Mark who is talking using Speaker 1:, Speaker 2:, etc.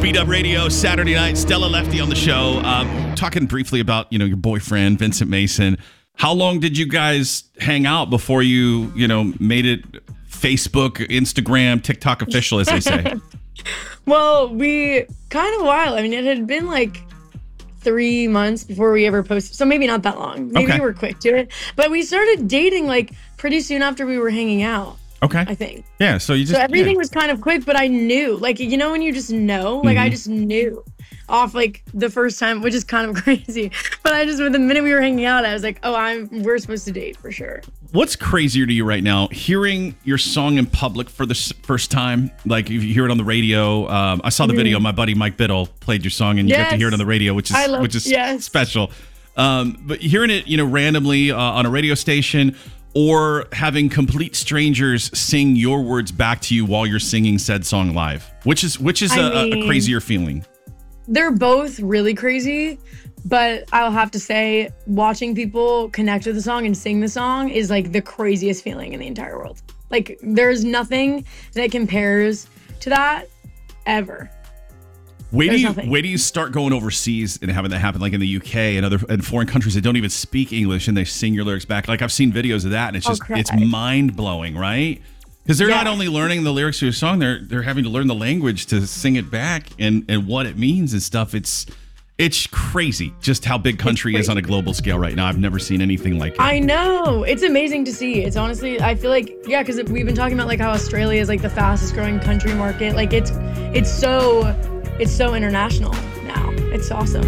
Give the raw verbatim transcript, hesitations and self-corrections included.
Speaker 1: Beat Up Radio, Saturday night. Stella Lefty on the show. Um, talking briefly about, you know, your boyfriend, Vincent Mason. How long did you guys hang out before you, you know, made it Facebook, Instagram, TikTok official, as they say?
Speaker 2: Well, we kind of a while. I mean, it had been like three months before we ever posted. So maybe not that long. Maybe
Speaker 1: Okay.
Speaker 2: we were quick to it. But we started dating like pretty soon after we were hanging out.
Speaker 1: Okay.
Speaker 2: I think.
Speaker 1: Yeah, so you just...
Speaker 2: So everything
Speaker 1: yeah.
Speaker 2: was kind of quick, but I knew. Like, you know when you just know? Like,
Speaker 1: Mm-hmm.
Speaker 2: I just knew off like the first time, which is kind of crazy. But I just, the minute we were hanging out, I was like, oh, I'm we're supposed to date for sure.
Speaker 1: What's crazier to you right now? Hearing your song in public for the s- first time? Like, if you hear it on the radio. Um, I saw the video. My buddy Mike Biddle played your song, and you got to
Speaker 2: Yes.
Speaker 1: hear it on the radio, which is
Speaker 2: I love-
Speaker 1: which is
Speaker 2: yes.
Speaker 1: special. Um, but hearing it, you know, randomly uh, on a radio station, or having complete strangers sing your words back to you while you're singing said song live, which is which is
Speaker 2: I
Speaker 1: a, a- a
Speaker 2: mean-
Speaker 1: crazier feeling.
Speaker 2: They're both really crazy, but I'll have to say watching people connect with the song and sing the song is like the craziest feeling in the entire world. Like there's nothing that compares to that ever.
Speaker 1: Wait do
Speaker 2: There's
Speaker 1: you
Speaker 2: nothing.
Speaker 1: wait do you start going overseas and having that happen, like in the U K and other and foreign countries that don't even speak English, and they sing your lyrics back? Like, I've seen videos of that, and it's
Speaker 2: I'll
Speaker 1: just
Speaker 2: cry.
Speaker 1: it's mind blowing, right? Because they're not
Speaker 2: Yeah.
Speaker 1: only learning the lyrics to your song, they're they're having to learn the language to sing it back and and what it means and stuff. It's it's crazy just how big country is on a global scale right now. I've never seen anything like it.
Speaker 2: I know. It's amazing to see. It's honestly, I feel like, yeah, because we've been talking about like how Australia is like the fastest growing country market. Like it's, it's so, it's so international now. It's awesome.